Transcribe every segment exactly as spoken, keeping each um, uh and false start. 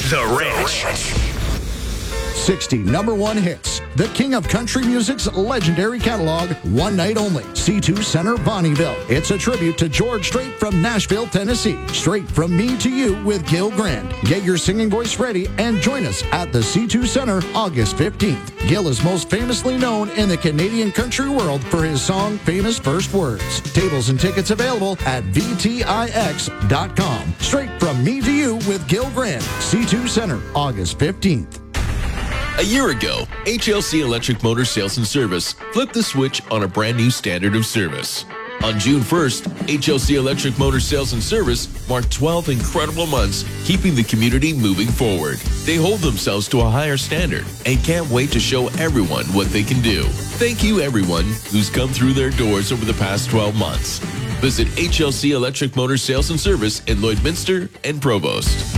The Ranch. sixty number one hits. The king of country music's legendary catalog, one night only. C two Center, Bonneville. It's a tribute to George Strait from Nashville, Tennessee. Straight from me to you with Gil Grand. Get your singing voice ready and join us at the C two Center August fifteenth. Gil is most famously known in the Canadian country world for his song Famous First Words. Tables and tickets available at V T I X dot com. Straight from me to you with Gil Grand. C two Center, August fifteenth. A year ago, H L C Electric Motor Sales and Service flipped the switch on a brand new standard of service. On June first, H L C Electric Motor Sales and Service marked twelve incredible months keeping the community moving forward. They hold themselves to a higher standard and can't wait to show everyone what they can do. Thank you everyone who's come through their doors over the past twelve months. Visit H L C Electric Motor Sales and Service in Lloydminster and Provost.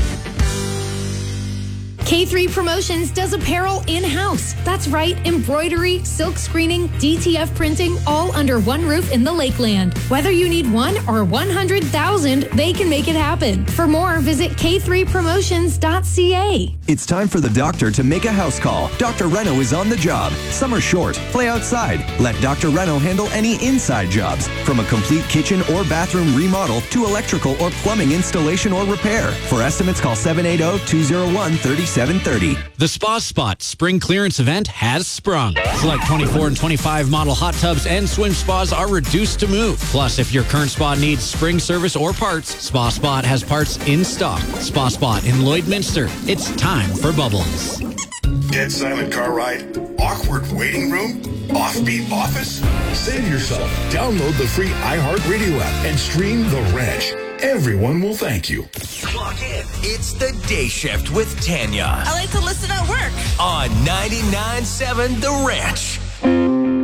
K three Promotions does apparel in-house. That's right, embroidery, silk screening, D T F printing, all under one roof in the Lakeland. Whether you need one or one hundred thousand, they can make it happen. For more, visit K three promotions dot C A. It's time for the doctor to make a house call. Doctor Reno is on the job. Summer short. Play outside. Let Doctor Reno handle any inside jobs, from a complete kitchen or bathroom remodel to electrical or plumbing installation or repair. For estimates, call seven eight zero, two zero one, three seven three zero. The Spa Spot Spring Clearance Event has sprung. Select twenty-four and twenty-five model hot tubs and swim spas are reduced to move. Plus, if your current spa needs spring service or parts, Spa Spot has parts in stock. Spa Spot in Lloydminster. It's time for bubbles. Dead silent car ride? Awkward waiting room? Offbeat office? Save yourself. Download the free iHeartRadio app and stream The Ranch. Everyone will thank you. Clock in. It's the Day Shift with Tanya. I like to listen at work. On ninety-nine point seven The Ranch.